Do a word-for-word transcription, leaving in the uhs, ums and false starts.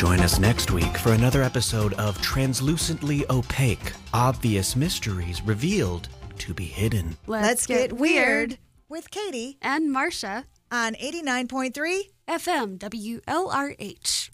Join us next week for another episode of Translucently Opaque, Obvious Mysteries Revealed to be Hidden. Let's, Let's get, get weird. weird with Katie And Marcia on eighty-nine point three F M W L R H.